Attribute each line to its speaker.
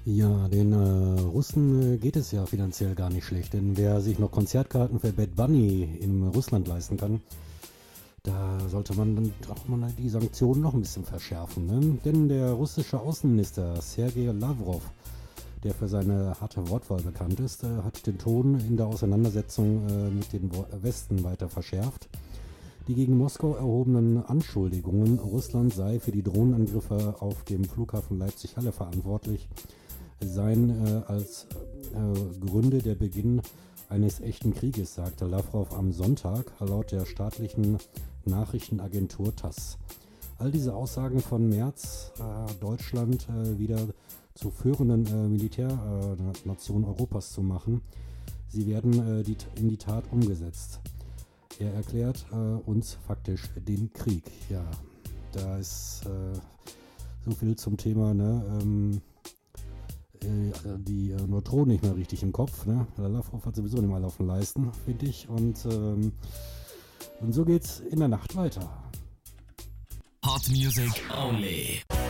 Speaker 1: Ja, den Russen geht es ja finanziell gar nicht schlecht, denn wer sich noch Konzertkarten für Bad Bunny in Russland leisten kann, da sollte man dann auch mal die Sanktionen noch ein bisschen verschärfen. Ne? Denn der russische Außenminister Sergei Lavrov, der für seine harte Wortwahl bekannt ist, hat den Ton in der Auseinandersetzung mit dem Westen weiter verschärft. Die gegen Moskau erhobenen Anschuldigungen, Russland sei für die Drohnenangriffe auf dem Flughafen Leipzig-Halle verantwortlich, seien als Gründe der Beginn eines echten Krieges, sagte Lavrov am Sonntag laut der staatlichen Nachrichtenagentur TASS. All diese Aussagen von März, Deutschland wieder zur führenden Militärnation Europas zu machen, sie werden in die Tat umgesetzt. Er erklärt uns faktisch den Krieg. Ja, da ist so viel zum Thema, ne? Die Neutronen nicht mehr richtig im Kopf. Ne? Der Lavrov hat sowieso nicht mal auf den Leisten, finde ich. Und so geht's in der Nacht weiter.
Speaker 2: Hot Music Only.